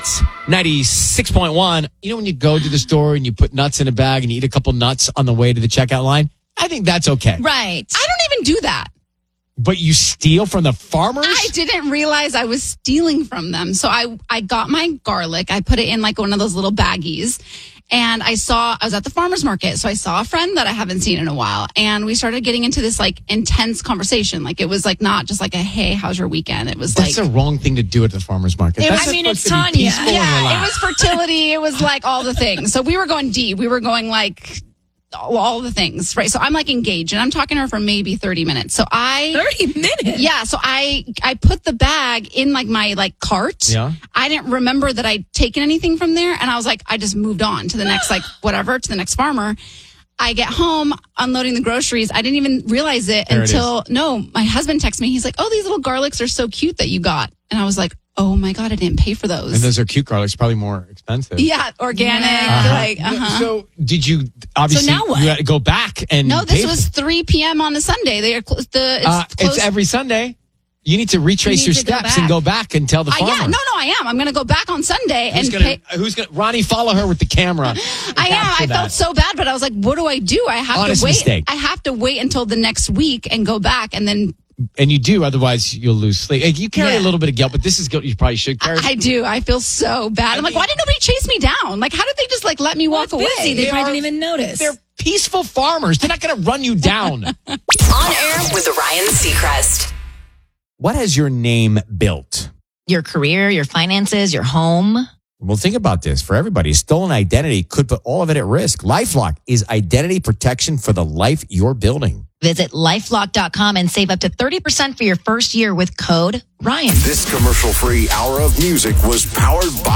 Hits 96.1. You know when you go to the store and you put nuts in a bag and you eat a couple nuts on the way to the checkout line? I think that's okay. Right. I don't even do that. But you steal from the farmers? I didn't realize I was stealing from them. So I got my garlic. I put it in like one of those little baggies. And I was at the farmer's market. So I saw a friend that I haven't seen in a while. And we started getting into this like intense conversation. Like it was like not just like a, hey, how's your weekend? It was That's like. the wrong thing to do at the farmer's market. That's it's supposed to be Tanya. peaceful and Yeah, it relaxed. was fertility. It was like all the things. So we were going deep. We were going like all the things, right? So I'm like engaged and I'm talking to her for maybe 30 minutes. So 30 minutes? Yeah. So I put the bag in like my like cart. Yeah. I didn't remember that I'd taken anything from there. And I was like, I just moved on to the next, like whatever, to the next farmer. I get home, unloading the groceries. I didn't even realize it no, my husband texted me. He's like, oh, these little garlics are so cute that you got. And I was like, oh my God, I didn't pay for those. And those are cute garlics, probably more expensive. Yeah, organic. So did you, obviously, So now what? you had to go back and No, pay this was 3 p.m. on a Sunday. They are closed. it's closed. every Sunday. You need to retrace You your need to go steps and back. go back and tell the farmer. I am. I'm going to go back on Sunday Who's and gonna, pay. Ronnie, follow her with the camera. I am. I felt so bad, but I was like, what do I do? I have Honest to wait. mistake. I have to wait until the next week and go back and then And you do, otherwise you'll lose sleep. Like, you carry Yeah. a little bit of guilt, but this is guilt you probably should carry. I do. I feel so bad. I'm like, why didn't nobody chase me down? Like, how did they just like let me walk away? Busy. They probably didn't even notice. They're peaceful farmers. They're not going to run you down. On air with Ryan Seacrest. What has your name built? Your career, your finances, your home. Well, think about this. For everybody, stolen identity could put all of it at risk. LifeLock is identity protection for the life you're building. Visit lifelock.com and save up to 30% for your first year with code Ryan. This commercial-free hour of music was powered by